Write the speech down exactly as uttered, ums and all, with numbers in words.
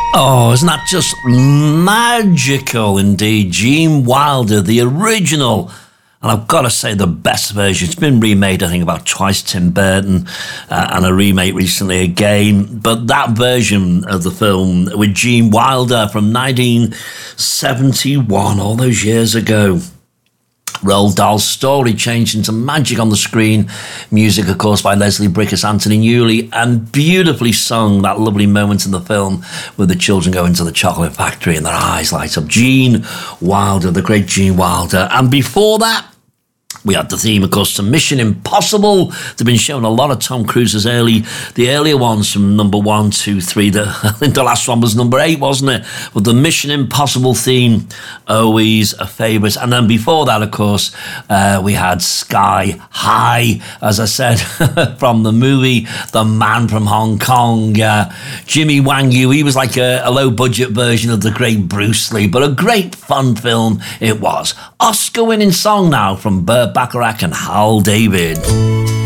Oh, isn't that just magical indeed? Gene Wilder, the original, and I've got to say the best version. It's been remade, I think, about twice, Tim Burton, uh, and a remake recently again. But that version of the film with Gene Wilder from nineteen seventy-one, all those years ago. Roald Dahl's story changed into magic on the screen. Music, of course, by Leslie Bricusse, Anthony Newley, and beautifully sung, that lovely moment in the film where the children go into the chocolate factory and their eyes light up. Gene Wilder, the great Gene Wilder. And before that, we had the theme, of course, to Mission Impossible. They've been showing a lot of Tom Cruise's early, the earlier ones from number one, two, three. The, I think the last one was number eight, wasn't it? But the Mission Impossible theme, always a favourite. And then before that, of course, uh, we had Sky High, as I said, from the movie The Man from Hong Kong. Uh, Jimmy Wang Yu, he was like a, a low-budget version of the great Bruce Lee, but a great fun film it was. Oscar-winning song now from Burt Bacharach and Hal David.